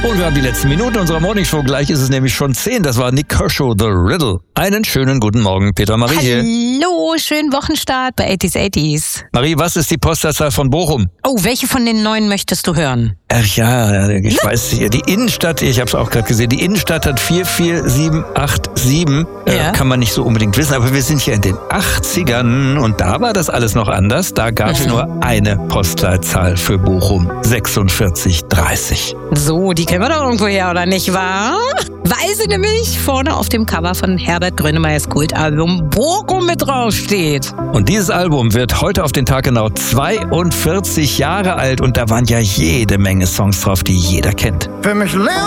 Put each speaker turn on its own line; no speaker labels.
Und wir haben die letzten Minuten unserer Morningshow. Gleich ist es nämlich schon 10. Das war Nick Kershaw, The Riddle. Einen schönen guten Morgen, Peter Marie hier.
Hallo, schönen Wochenstart bei 80s.
Marie, was ist die Postleitzahl von Bochum?
Oh, welche von den 9 möchtest du hören?
Ach ja, ich weiß hier. Die Innenstadt, ich habe es auch gerade gesehen, die Innenstadt hat 44787.
Ja.
Kann man nicht so unbedingt wissen, aber wir sind hier in den 80ern und da war das alles noch anders. Da gab es nur eine Postleitzahl für Bochum, 4630.
So, die kennen wir doch irgendwo her, oder nicht wahr? Weil sie nämlich vorne auf dem Cover von Herbert Grönemeyers Kultalbum Bochum mit draufsteht.
Und dieses Album wird heute auf den Tag genau 42 Jahre alt und da waren ja jede Menge Songs drauf, die jeder kennt.
Für mich leer